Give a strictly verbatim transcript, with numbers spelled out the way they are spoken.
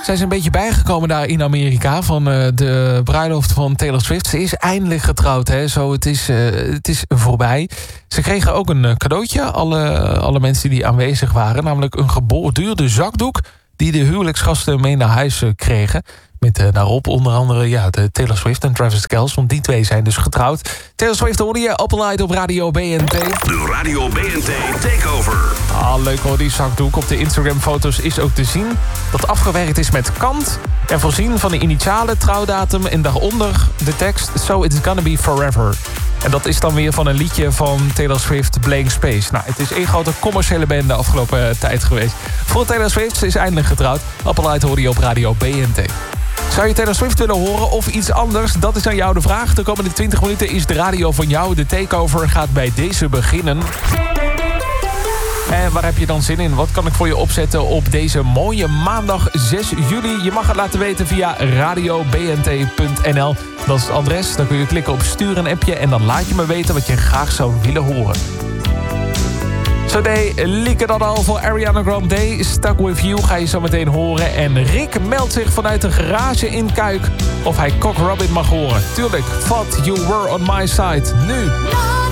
zijn ze een beetje bijgekomen daar in Amerika... van uh, de bruiloft van Taylor Swift. Ze is eindelijk getrouwd, hè. Zo, het is, uh, het is voorbij. Ze kregen ook een cadeautje, alle, alle mensen die aanwezig waren. Namelijk een geborduurde zakdoek... die de huwelijksgasten mee naar huis kregen... Met uh, daarop onder andere ja, de Taylor Swift en Travis Kelce. Want die twee zijn dus getrouwd. Taylor Swift hoorde je Up All Night op Radio B N T. De Radio B N T Takeover. Ah, leuk hoor, die zakdoek. Op de Instagram-foto's is ook te zien dat afgewerkt is met kant... en voorzien van de initiale trouwdatum... en daaronder de tekst So It's Gonna Be Forever. En dat is dan weer van een liedje van Taylor Swift, Blank Space. Nou, het is één grote commerciële band de afgelopen uh, tijd geweest. Voor Taylor Swift, ze is eindelijk getrouwd. Up All Night hoorde je op Radio B N T. Zou je Taylor Swift willen horen of iets anders? Dat is aan jou de vraag. De komende twintig minuten is de radio van jou. De takeover gaat bij deze beginnen. En waar heb je dan zin in? Wat kan ik voor je opzetten op deze mooie maandag zes juli? Je mag het laten weten via radio b n t punt n l. Dat is het adres. Dan kun je klikken op stuur een appje... en dan laat je me weten wat je graag zou willen horen. Zo deed Lieke dat al voor Ariana Grande. Stuck With You ga je zo meteen horen. En Rick meldt zich vanuit de garage in Kuik... of hij Cock Robin mag horen. Tuurlijk, Thought You Were On My Side. Nu...